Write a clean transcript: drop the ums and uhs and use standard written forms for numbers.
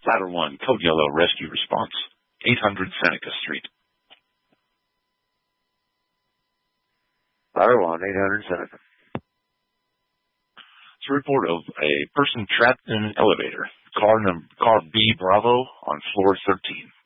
Ladder 1, Code Yellow, rescue response. 800 Seneca Street. Ladder 1, 800 Seneca. It's a report of a person trapped in an elevator. Car B Bravo on floor 13.